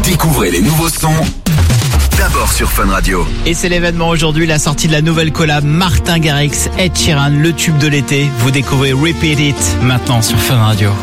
Découvrez les nouveaux sons d'abord sur Fun Radio. Et c'est l'événement aujourd'hui, la sortie de la nouvelle collab Martin Garrix, Ed Sheeran, le tube de l'été. Vous découvrez Repeat It maintenant sur Fun Radio.